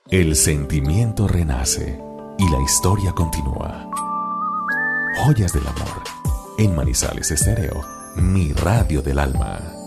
El sentimiento renace y la historia continúa. Joyas del amor. En Manizales Estéreo, mi radio del alma.